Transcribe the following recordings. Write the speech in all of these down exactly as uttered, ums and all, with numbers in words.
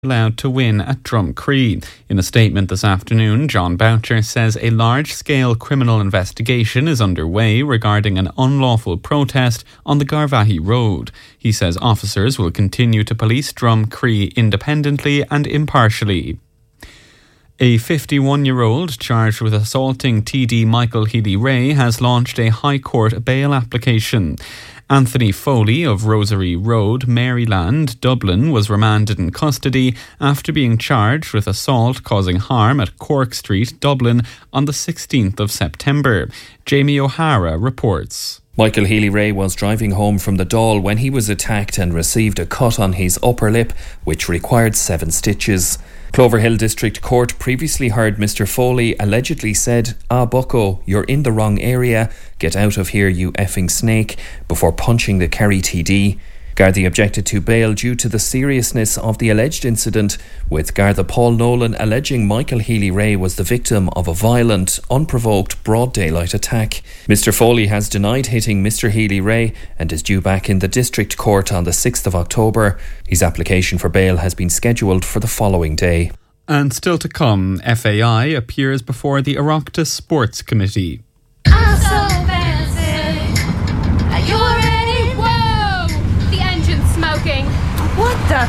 allowed to win at Drumcree. In a statement this afternoon, John Boucher says a large-scale criminal investigation is underway regarding an unlawful protest on the Garvaghey Road. He says officers will continue to police Drumcree independently and impartially. A fifty-one-year-old charged with assaulting T D Michael Healy-Rae has launched a High Court bail application. Anthony Foley of Rosary Road, Maryland, Dublin, was remanded in custody after being charged with assault causing harm at Cork Street, Dublin, on the sixteenth of September. Jamie O'Hara reports. Michael Healy-Rae was driving home from the Dáil when he was attacked and received a cut on his upper lip, which required seven stitches. Cloverhill District Court previously heard Mister Foley allegedly said, "Ah, bucko, you're in the wrong area. Get out of here, you effing snake," before punching the Kerry T D. Gardaí objected to bail due to the seriousness of the alleged incident, with Garda Paul Nolan alleging Michael Healy-Rae was the victim of a violent, unprovoked, broad daylight attack. Mister Foley has denied hitting Mister Healy-Rae and is due back in the District Court on the sixth of October. His application for bail has been scheduled for the following day. And still to come, F A I appears before the Oireachtas Sports Committee. I'm so fancy. Are you ready? Whoa! The engine's smoking. What the?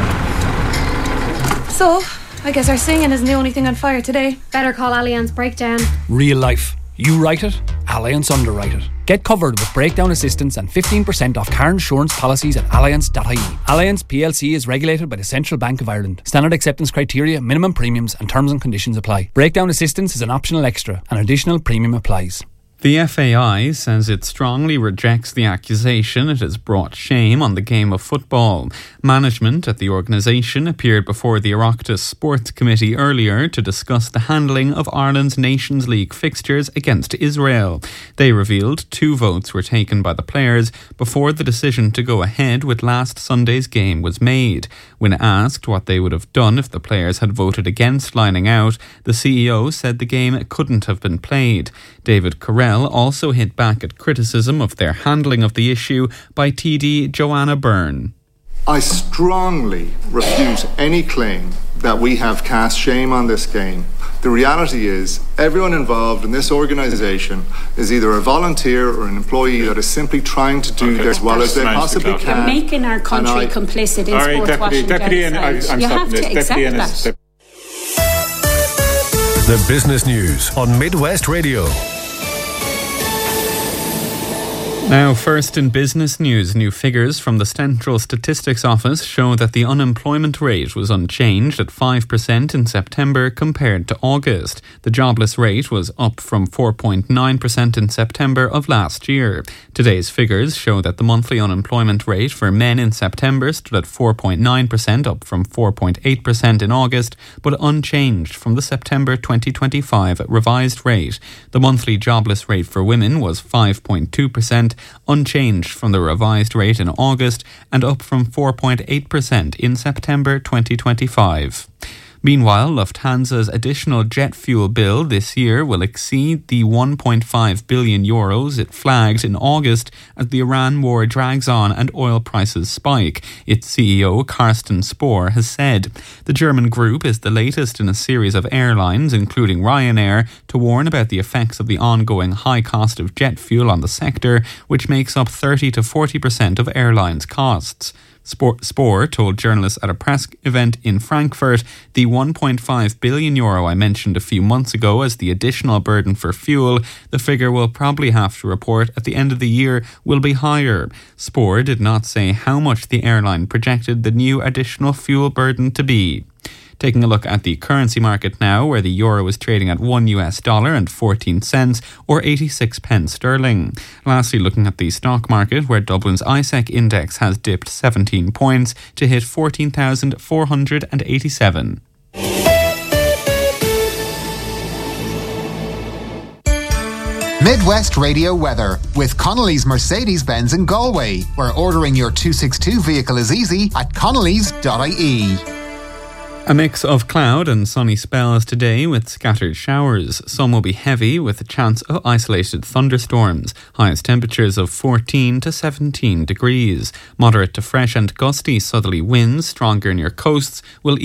So, I guess our singing isn't the only thing on fire today. Better call Allianz Breakdown. Real life. You write it, Allianz underwrite it. Get covered with breakdown assistance and fifteen percent off car insurance policies at allianz dot I E. Allianz P L C is regulated by the Central Bank of Ireland. Standard acceptance criteria, minimum premiums and terms and conditions apply. Breakdown assistance is an optional extra. An additional premium applies. The F A I says it strongly rejects the accusation it has brought shame on the game of football. Management at the organisation appeared before the Oireachtas Sports Committee earlier to discuss the handling of Ireland's Nations League fixtures against Israel. They revealed two votes were taken by the players before the decision to go ahead with last Sunday's game was made. When asked what they would have done if the players had voted against lining out, the C E O said the game couldn't have been played. David Carell also hit back at criticism of their handling of the issue by T D Joanna Byrne. I strongly refute any claim that we have cast shame on this game. The reality is, everyone involved in this organisation is either a volunteer or an employee that is simply trying to do okay. as well as they possibly can. You're making our country I, complicit in right, sports deputy, washing deputy and I, I'm You have to this. accept deputy that. The business news on Midwest Radio. Now, first in business news, new figures from the Central Statistics Office show that the unemployment rate was unchanged at five percent in September compared to August. The jobless rate was up from four point nine percent in September of last year. Today's figures show that the monthly unemployment rate for men in September stood at four point nine percent, up from four point eight percent in August, but unchanged from the September twenty twenty-five revised rate. The monthly jobless rate for women was five point two percent, unchanged from the revised rate in August and up from four point eight percent in September twenty twenty-five. Meanwhile, Lufthansa's additional jet fuel bill this year will exceed the one point five billion euros it flagged in August as the Iran war drags on and oil prices spike, its C E O Carsten Spohr has said. The German group is the latest in a series of airlines, including Ryanair, to warn about the effects of the ongoing high cost of jet fuel on the sector, which makes up thirty to forty percent of airlines' costs. Spohr told journalists at a press event in Frankfurt the one point five billion euro I mentioned a few months ago as the additional burden for fuel, the figure we'll probably have to report at the end of the year will be higher. Spohr did not say how much the airline projected the new additional fuel burden to be. Taking a look at the currency market now, where the euro is trading at one U S dollar and fourteen cents or eighty-six pence sterling. Lastly, looking at the stock market, where Dublin's I S E C index has dipped seventeen points to hit fourteen thousand four hundred eighty-seven. Midwest Radio weather with Connolly's Mercedes-Benz in Galway, where ordering your two sixty-two vehicle is easy at connellys dot I E. A mix of cloud and sunny spells today with scattered showers. Some will be heavy with a chance of isolated thunderstorms. Highest temperatures of fourteen to seventeen degrees. Moderate to fresh and gusty southerly winds, stronger near coasts, will